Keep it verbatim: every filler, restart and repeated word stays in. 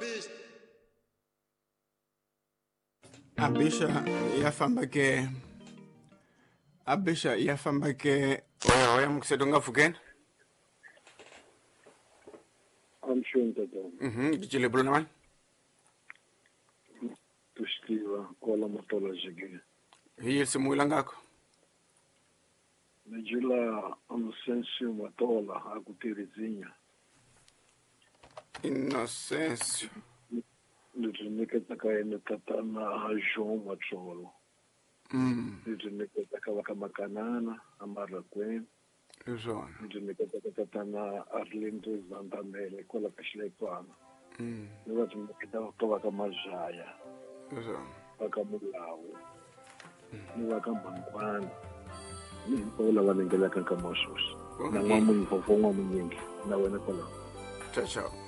Abisha yafamba ke Abisha yafamba ke oya oya mkusedonga fukeni. I'm sure that Mhm gijile bro naman. Tushikiwa kola matola jige. Hiyo simuila ngako. Nijila Inocencio matola akutirizinya. Inocencio. Nijineketa kaene tatana Jean Macholo. Mm. Nijineketa kawaka makanana amara kwen. Uzona. Nijineketa tatana Arlindo Zandamele kola kashleitwana. Mm. Nijineketa kawaka majaya. Uzona. Wakamulawu. Niwakambankwana. Nipola wanengela kankamoshos. Na mwamu mfofo mwamu nyingi. Na wena kola. Ciao ciao.